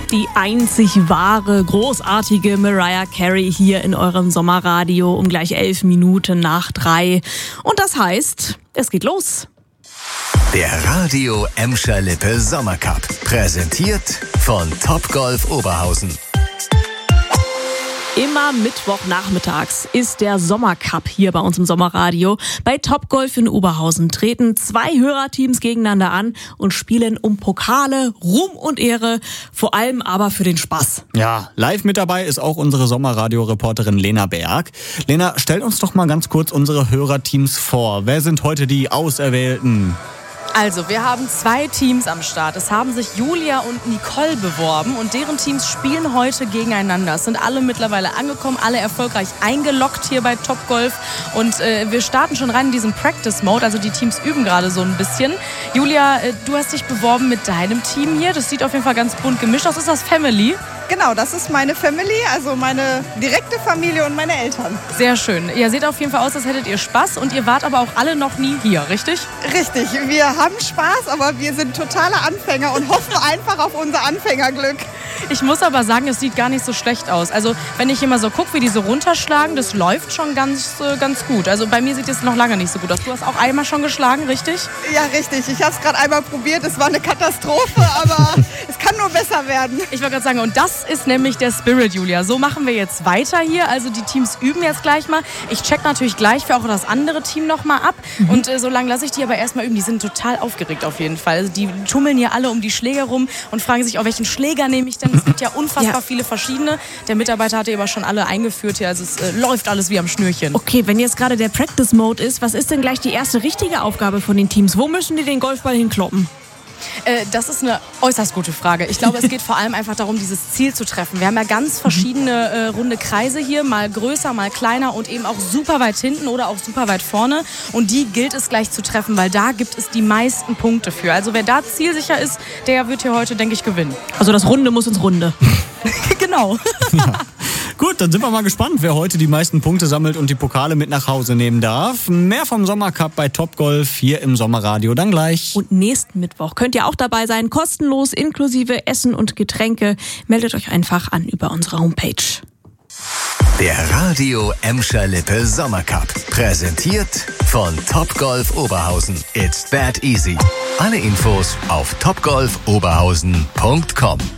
Die einzig wahre, großartige Mariah Carey hier in eurem Sommerradio um gleich 11 Minuten nach 3. Und das heißt, es geht los. Der Radio Emscher Lippe Sommercup. Präsentiert von Topgolf Oberhausen. Immer Mittwochnachmittags ist der Sommercup hier bei uns im Sommerradio. Bei Topgolf in Oberhausen treten 2 Hörerteams gegeneinander an und spielen um Pokale, Ruhm und Ehre, vor allem aber für den Spaß. Ja, live mit dabei ist auch unsere Sommerradio-Reporterin Lena Berg. Lena, stell uns doch mal ganz kurz unsere Hörerteams vor. Wer sind heute die Auserwählten? Also, wir haben 2 Teams am Start. Es haben sich Julia und Nicole beworben und deren Teams spielen heute gegeneinander. Es sind alle mittlerweile angekommen, alle erfolgreich eingeloggt hier bei Topgolf und wir starten schon rein in diesen Practice-Mode, also die Teams üben gerade so ein bisschen. Julia, du hast dich beworben mit deinem Team hier. Das sieht auf jeden Fall ganz bunt gemischt aus. Ist das Family? Genau, das ist meine Family, also meine direkte Familie und meine Eltern. Sehr schön. Ihr seht auf jeden Fall aus, als hättet ihr Spaß und ihr wart aber auch alle noch nie hier, richtig? Richtig, wir haben Spaß, aber wir sind totale Anfänger und hoffen einfach auf unser Anfängerglück. Ich muss aber sagen, es sieht gar nicht so schlecht aus. Also wenn ich immer so gucke, wie die so runterschlagen, das läuft schon ganz gut. Also bei mir sieht es noch lange nicht so gut aus. Du hast auch einmal schon geschlagen, richtig? Ja, richtig. Ich habe es gerade einmal probiert. Es war eine Katastrophe, aber es kann nur besser werden. Ich wollte gerade sagen, und das ist nämlich der Spirit, Julia. So machen wir jetzt weiter hier. Also die Teams üben jetzt gleich mal. Ich check natürlich gleich für auch das andere Team nochmal ab. Und so lange lasse ich die aber erstmal üben. Die sind total aufgeregt auf jeden Fall. Also die tummeln hier alle um die Schläger rum und fragen sich, welchen Schläger nehme ich denn? Es gibt ja unfassbar viele verschiedene. Der Mitarbeiter hat die aber schon alle eingeführt hier. Also es läuft alles wie am Schnürchen. Okay, wenn jetzt gerade der Practice-Mode ist, was ist denn gleich die erste richtige Aufgabe von den Teams? Wo müssen die den Golfball hinkloppen? Das ist eine äußerst gute Frage. Ich glaube, es geht vor allem einfach darum, dieses Ziel zu treffen. Wir haben ja ganz verschiedene runde Kreise hier, mal größer, mal kleiner und eben auch super weit hinten oder auch super weit vorne. Und die gilt es gleich zu treffen, weil da gibt es die meisten Punkte für. Also wer da zielsicher ist, der wird hier heute, denke ich, gewinnen. Also das Runde muss ins Runde. Genau. Ja. Gut, dann sind wir mal gespannt, wer heute die meisten Punkte sammelt und die Pokale mit nach Hause nehmen darf. Mehr vom Sommercup bei Topgolf hier im Sommerradio dann gleich. Und nächsten Mittwoch könnt ihr auch dabei sein, kostenlos, inklusive Essen und Getränke. Meldet euch einfach an über unsere Homepage. Der Radio Emscher Lippe Sommercup. Präsentiert von Topgolf Oberhausen. It's that easy. Alle Infos auf topgolfoberhausen.com.